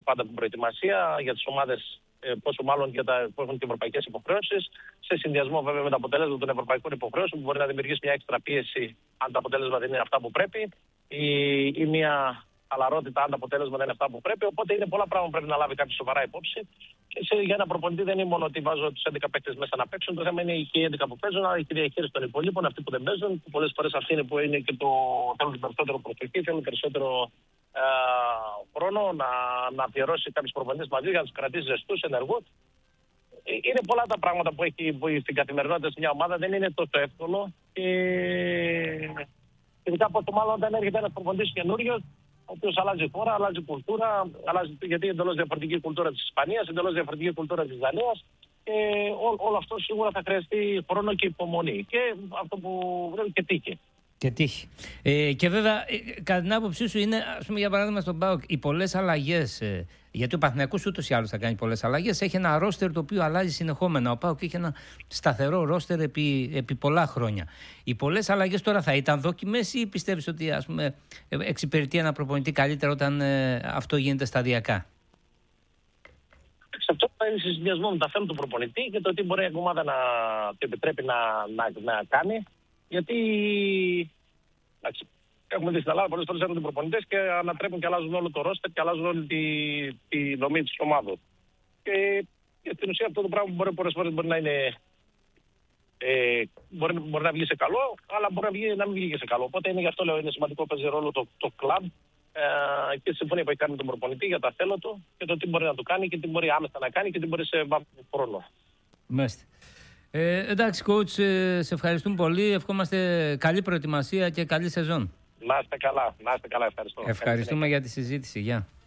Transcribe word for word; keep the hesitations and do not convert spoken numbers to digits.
πάντα την προετοιμασία για τις ομάδες, πόσο μάλλον για τα, που έχουν και ευρωπαϊκές υποχρεώσεις, σε συνδυασμό βέβαια με τα αποτέλεσματα των ευρωπαϊκών υποχρεώσεων που μπορεί να δημιουργήσει μια έξτρα πίεση αν τα αποτέλεσμα δεν είναι αυτά που πρέπει ή, ή μια χαλαρότητα αν τα αποτέλεσμα δεν είναι αυτά που πρέπει. Οπότε είναι πολλά πράγματα που πρέπει να λάβει κάποιος σοβαρά υπόψη. Και σε, για ένα προπονητή δεν είναι μόνο ότι βάζω τους έντεκα παίκτες μέσα να παίξουν. Το θέμα είναι και οι έντεκα που παίζουν, αλλά και η διαχείριση των υπολείπων, αυτοί που δεν παίζουν. Που πολλές φορές αυτή είναι που είναι και το θέλουν περισσότερο προσοχή, θέλουν περισσότερο ε, χρόνο να, να αφιερώσει κάποιους προπονητές μαζί για να τους κρατήσει ζεστούς, ενεργούς. Είναι πολλά τα πράγματα που έχει που στην καθημερινότητα σε μια ομάδα, δεν είναι τόσο εύκολο. Και ειδικά πόσο μάλλον όταν έρχεται ένας προπονητής καινούριος, ο οποίος αλλάζει χώρα, αλλάζει κουλτούρα, αλλάζει, γιατί είναι εντελώς διαφορετική κουλτούρα της Ισπανίας, εντελώς διαφορετική κουλτούρα της Δανίας. Και ό, όλο αυτό σίγουρα θα χρειαστεί χρόνο και υπομονή. Και αυτό που βρέπει και τύχη. Και τύχη. Ε, και βέβαια, ε, κατά την άποψή σου, είναι, ας πούμε, για παράδειγμα, στον ΠΑΟΚ, οι πολλές αλλαγές. Ε, γιατί ο Παναθηναϊκός ούτως ή άλλως θα κάνει πολλές αλλαγές. Έχει ένα ρόστερ το οποίο αλλάζει συνεχόμενα. Ο ΠΑΟΚ είχε ένα σταθερό ρόστερ επί, επί πολλά χρόνια. Οι πολλές αλλαγές τώρα θα ήταν δοκιμές ή πιστεύεις ότι, ας πούμε, εξυπηρετεί ένα προπονητή καλύτερα όταν ε, αυτό γίνεται σταδιακά? Αυτό θα είναι σε συνδυασμό με τα θέματα του προπονητή και το τι μπορεί η ομάδα να το επιτρέπει να, να, να κάνει. Γιατί εντάξει, έχουμε δει στην Ελλάδα πολλές φορές έρχονται προπονητές και ανατρέπουν και αλλάζουν όλο το ρόστερ και αλλάζουν όλη τη, τη δομή της ομάδας. Και, και στην ουσία αυτό το πράγμα μπορεί, πολλές φορές μπορεί να είναι. Ε, μπορεί, μπορεί να βγει σε καλό, αλλά μπορεί να, βγει, να μην βγει σε καλό. Οπότε είναι γι' αυτό λέω είναι σημαντικό παίζει ρόλο το, το κλαμπ ε, και η συμφωνία που έχει κάνει με τον προπονητή για τα θέλω του και το τι μπορεί να του κάνει και τι μπορεί άμεσα να κάνει και τι μπορεί σε βάθος χρόνο. Μάλιστα. Ε, εντάξει, coach, σε ευχαριστούμε πολύ. Ευχόμαστε καλή προετοιμασία και καλή σεζόν. Να είστε καλά, να είστε καλά, ευχαριστώ. Ευχαριστούμε για τη συζήτηση. Γεια.